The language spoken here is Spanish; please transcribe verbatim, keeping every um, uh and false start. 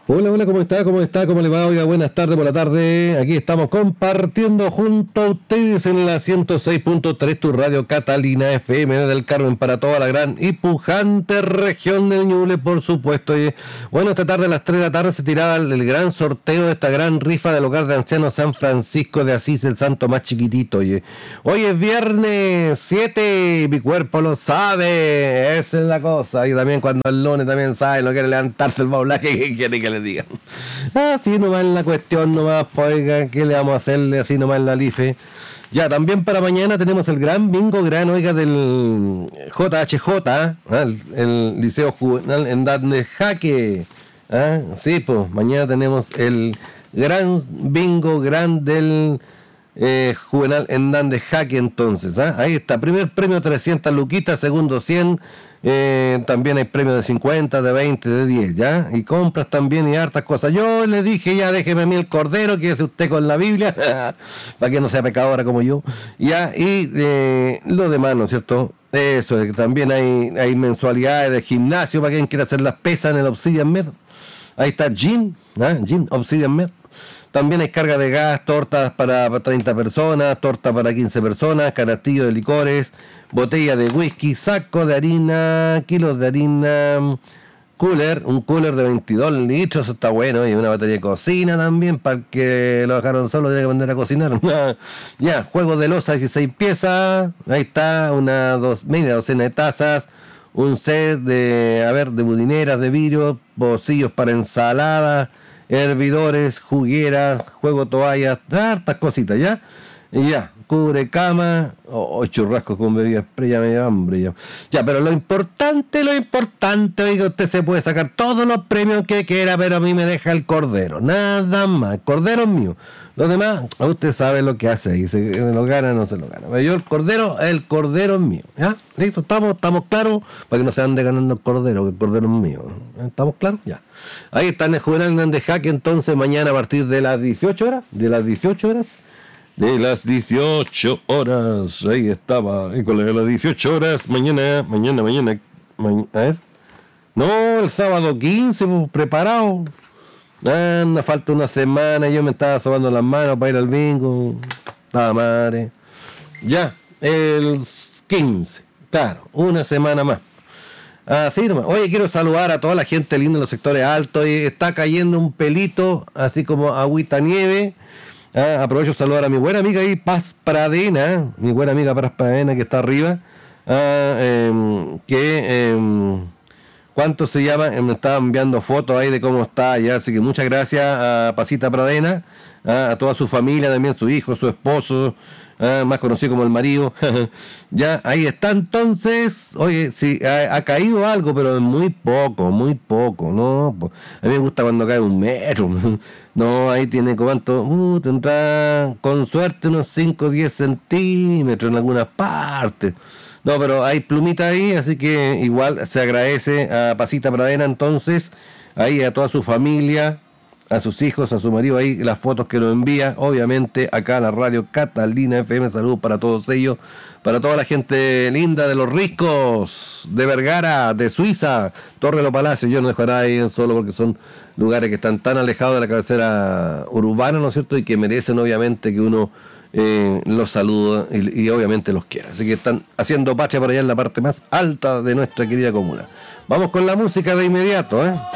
Hola, hola, ¿cómo está? ¿Cómo está? ¿Cómo le va? Oiga, buenas tardes por la tarde. Aquí estamos compartiendo junto a ustedes en la ciento seis punto tres, tu radio Catalina F M del Carmen para toda la gran y pujante región del Ñuble, por supuesto. Y, bueno, esta tarde a las tres de la tarde se tiraba el, el gran sorteo de esta gran rifa del hogar de ancianos San Francisco de Asís, el santo más chiquitito. Oye, hoy es viernes siete, mi cuerpo lo sabe, esa es la cosa. Y también cuando el lunes también sabe, no quiere levantarse el baulaje, que quiere que le digan. Así nomás la cuestión, nomás, pues, oiga, ¿qué le vamos a hacerle así nomás en la L I F E? Ya, también para mañana tenemos el gran bingo gran, oiga, del J H J, ¿eh? el, el Liceo Juvenal en Dande Jaque. ¿Eh? Sí, pues, mañana tenemos el gran bingo gran del eh, Juvenal en Dande Jaque, entonces. ¿eh? Ahí está, primer premio trescientas luquitas, segundo cien. Eh, también hay premios de cincuenta, de veinte, de diez, ¿ya? Y compras también y hartas cosas. Yo le dije, ya déjeme a mí el cordero, que es usted con la Biblia, para que no sea pecadora como yo. Ya, y eh, lo demás, ¿no es cierto? Eso, también hay, hay mensualidades de gimnasio para quien quiera hacer las pesas en el Obsidian Med. Ahí está Gym, ¿eh? Gym Obsidian Med. También hay carga de gas, tortas para treinta personas, torta para quince personas, canastillo de licores, botella de whisky, saco de harina, kilos de harina, cooler, un cooler de veintidós litros, eso está bueno, y una batería de cocina también, para el que lo dejaron solo, tiene que aprender a cocinar. Ya, juego de loza, dieciséis piezas, ahí está, una dos, media docena de tazas, un set de, a ver, de budineras de vidrio, pocillos para ensalada, hervidores, jugueras, juego toallas, hartas cositas, ¿ya? Y ya, cubre cama, o oh, churrascos con bebida spray, ya me dio hambre ya. Ya, pero lo importante, lo importante, oiga, usted se puede sacar todos los premios que quiera, pero a mí me deja el cordero, nada más, el cordero es mío. Los demás, usted sabe lo que hace ahí, se lo gana o no se lo gana. Pero yo el cordero, el cordero es mío, ¿ya? ¿Listo? ¿Estamos, estamos claros? Para que no se ande ganando el cordero, que el cordero es mío. ¿Estamos claros? Ya. Ahí está en el Juvenal de Jaque, entonces mañana a partir de las dieciocho horas, de las dieciocho horas, de las dieciocho horas, ahí estaba, y con las dieciocho horas, mañana, mañana, mañana, mañana, a ver, no, el sábado quince, pues, preparado, anda, falta una semana, yo me estaba sobando las manos para ir al bingo, nada madre, ya, el quince, claro, una semana más. Así nomás. Oye, quiero saludar a toda la gente linda en los sectores altos. Y está cayendo un pelito, así como agüita nieve. Ah, aprovecho de saludar a mi buena amiga ahí, Paz Pradena, mi buena amiga Paz Pradena que está arriba. Ah, eh, que, eh, ¿cuánto se llama? Eh, me estaba enviando fotos ahí de cómo está allá. Así que muchas gracias a Pasita Pradena, ah, a toda su familia, también su hijo, su esposo. Ah, más conocido como el marido. Ya, ahí está entonces. Oye, sí, ha, ha caído algo, pero muy poco, muy poco, ¿no? A mí me gusta cuando cae un metro. No, ahí tiene cuánto, uh, tendrá con suerte unos cinco o diez centímetros en algunas partes. No, pero hay plumita ahí, así que igual se agradece a Pasita Pradena entonces, ahí a toda su familia, a sus hijos, a su marido, ahí las fotos que nos envía, obviamente acá a la radio Catalina F M, saludos para todos ellos, para toda la gente linda de Los Riscos, de Vergara, de Suiza, Torre de los Palacios. Yo no dejaré ahí en solo porque son lugares que están tan alejados de la cabecera urbana, ¿no es cierto? Y que merecen obviamente que uno eh, los salude y, y obviamente los quiera. Así que están haciendo patria por allá en la parte más alta de nuestra querida comuna. Vamos con la música de inmediato, ¿eh?